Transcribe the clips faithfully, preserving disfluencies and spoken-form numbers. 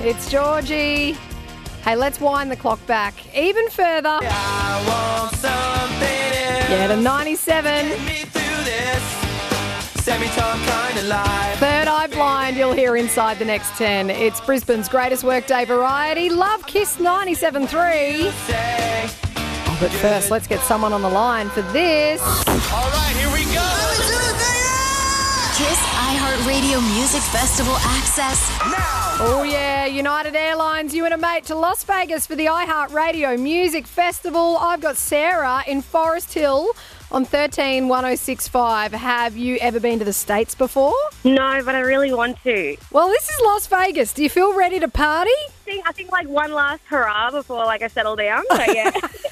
It's Georgie. Hey, let's wind the clock back even further. I want something Yeah, to ninety-seven. Get me through this semi-talk kind of life. Third Eye Blind, you'll hear inside the next ten. It's Brisbane's greatest workday variety. Love Kiss ninety-seven point three. Say, Oh, but first, let's get someone on the line for this. all right, here we go. Kiss iHeartRadio Music Festival access. Oh, yeah, United Airlines, you and a mate to Las Vegas for the iHeartRadio Music Festival. I've got Sarah in Forest Hill on thirteen one oh six five. Have you ever been to the States before? No, but I really want to. Well, this is Las Vegas. Do you feel ready to party? I think, I think like one last hurrah before like I settle down. So yeah.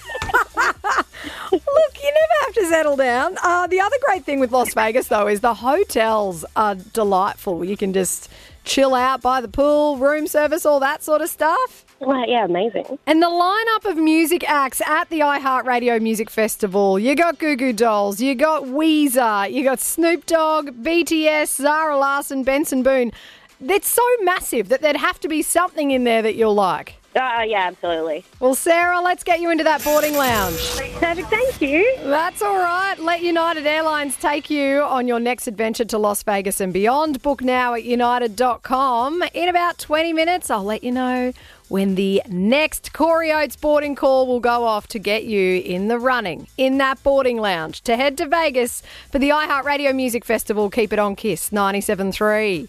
Look, you never have to settle down. Uh, the other great thing with Las Vegas, though, is the hotels are delightful. You can just chill out by the pool, room service, all that sort of stuff. Well, yeah, amazing. And the lineup of music acts at the iHeartRadio Music Festival, you got Goo Goo Dolls, you got Weezer, you got Snoop Dogg, B T S, Zara Larsson, Benson Boone. It's so massive that there'd have to be something in there that you'll like. Uh, yeah, absolutely. Well, Sarah, let's get you into that boarding lounge. Perfect, thank you. That's all right. Let United Airlines take you on your next adventure to Las Vegas and beyond. Book now at united dot com. In about twenty minutes, I'll let you know when the next Corey Oates boarding call will go off to get you in the running in that boarding lounge to head to Vegas for the iHeartRadio Music Festival. Keep it on Kiss ninety-seven point three.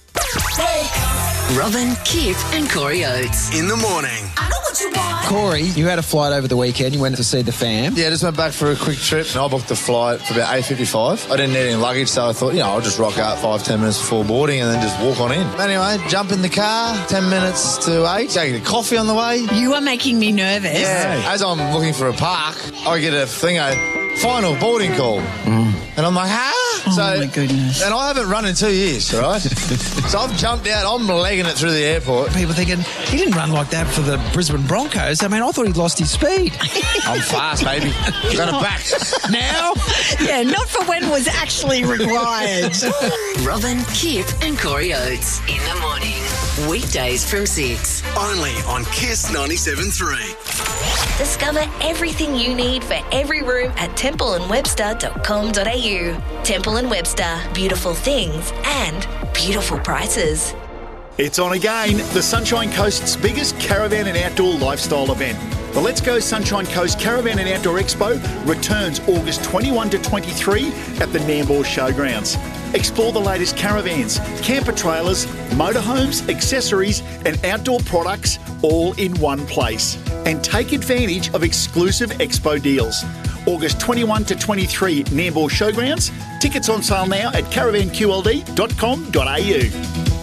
Robin, Kip and Corey Oates. In the morning. I know what you want. Corey, you had a flight over the weekend. You went to see the fam. Yeah, just went back for a quick trip. I booked the flight for about eight fifty-five. I didn't need any luggage, so I thought, you know, I'll just rock out five, ten minutes before boarding and then just walk on in. Anyway, jump in the car, ten minutes to eight, go get a coffee on the way. You are making me nervous. Yeah. As I'm looking for a park, I get a thing, a final boarding call. Mm. And I'm like, ah! Oh, so, my goodness. And I haven't run in two years, all right? So I've jumped out, I'm legging it through the airport. People thinking, he didn't run like that for the Brisbane Broncos. I mean, I thought he'd lost his speed. I'm fast, baby. Got it back. Now? Yeah, not for when was actually required. Robin, Kip and Corey Oates. In the morning. Weekdays from six. Only on Kiss ninety-seven point three. Discover everything you need for every room at temple and webster dot com dot a u. Temple and Webster, beautiful things and beautiful prices. It's on again, the Sunshine Coast's biggest caravan and outdoor lifestyle event. The Let's Go Sunshine Coast Caravan and Outdoor Expo returns August twenty-first to twenty-third at the Nambour Showgrounds. Explore the latest caravans, camper trailers, motorhomes, accessories and outdoor products all in one place. And take advantage of exclusive expo deals. August twenty-first to twenty-third, Nambour Showgrounds. Tickets on sale now at caravan q l d dot com dot a u.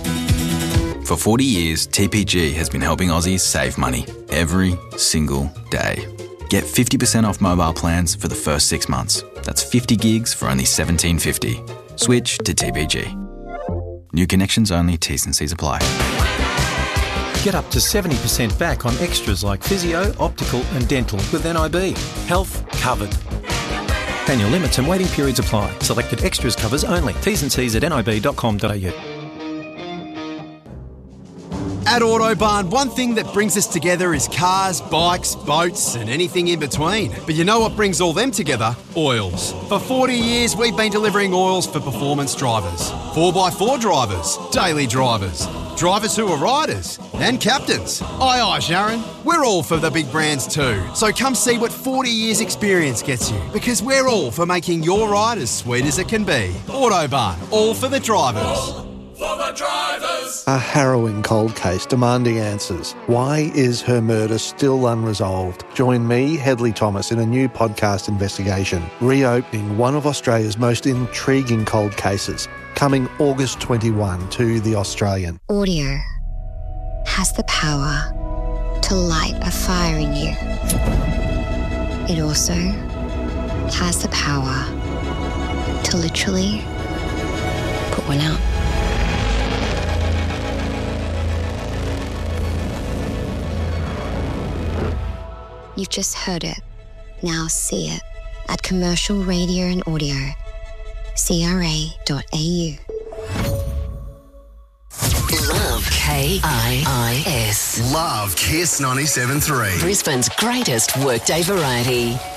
For forty years, T P G has been helping Aussies save money every single day. Get fifty percent off mobile plans for the first six months. That's fifty gigs for only seventeen fifty. Switch to T P G. New connections only, T's and C's apply. Get up to seventy percent back on extras like physio, optical and dental with N I B. Health covered. Annual limits and waiting periods apply. Selected extras covers only. T's and C's at nib dot com dot a u. At Autobarn, one thing that brings us together is cars, bikes, boats and anything in between. But you know what brings all them together? Oils. For forty years, we've been delivering oils for performance drivers, four by four drivers, daily drivers, drivers who are riders and captains. Aye, aye, Sharon. We're all for the big brands too. So come see what forty years experience gets you, because we're all for making your ride as sweet as it can be. Autobarn, all for the drivers. For the drivers. A harrowing cold case demanding answers. Why is her murder still unresolved? Join me, Hedley Thomas, in a new podcast investigation, reopening one of Australia's most intriguing cold cases, coming August twenty-first to The Australian. Audio has the power to light a fire in you. It also has the power to literally put one out. You've just heard it. Now see it at Commercial Radio and Audio, c r a dot a u. Love K K I I S. Love Kiss ninety-seven three. Brisbane's greatest workday variety.